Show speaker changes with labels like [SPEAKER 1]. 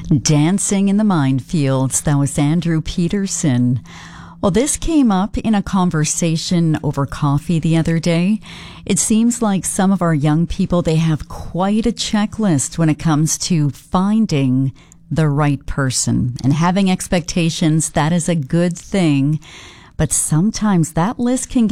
[SPEAKER 1] Dancing in the Minefields. That was Andrew Peterson. Well, this came up in a conversation over coffee the other day. It seems like some of our young people, they have quite a checklist when it comes to finding the right person. And having expectations, that is a good thing. But sometimes that list can